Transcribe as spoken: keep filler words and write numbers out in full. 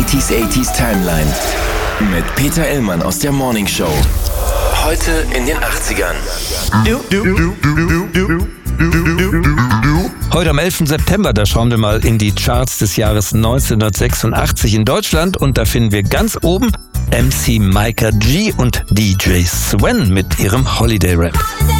neunziger achtziger Timeline mit Peter Illmann aus der Morning Show. Heute in den achtzigern. Heute am elften September, da schauen wir mal in die Charts des Jahres neunzehnhundertsechsundachtzig in Deutschland und da finden wir ganz oben M C Micah G und D J Swen mit ihrem Holiday Rap.